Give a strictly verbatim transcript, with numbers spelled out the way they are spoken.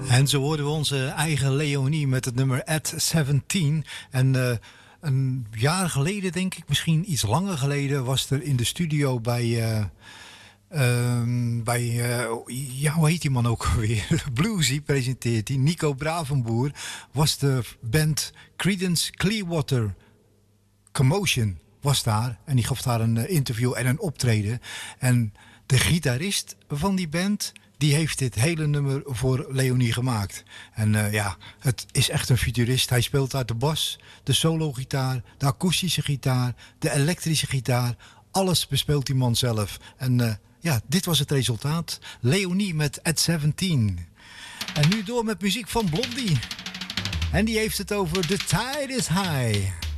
En zo hoorden we onze eigen Leonie met het nummer At zeventien. En uh, een jaar geleden, denk ik, misschien iets langer geleden, was er in de studio bij... Uh, Um, bij, uh, ja, hoe heet die man ook alweer? Bluesy presenteert hij. Nico Bravenboer was de band Creedence Clearwater Commotion was daar. En die gaf daar een uh, interview en een optreden. En de gitarist van die band, die heeft dit hele nummer voor Leonie gemaakt. En uh, ja, het is echt een futurist. Hij speelt uit de bas, de solo-gitaar, de akoestische gitaar, de elektrische gitaar. Alles bespeelt die man zelf. En uh, ja, dit was het resultaat. Leonie met At zeventien. En nu door met muziek van Blondie. En die heeft het over The Tide is High.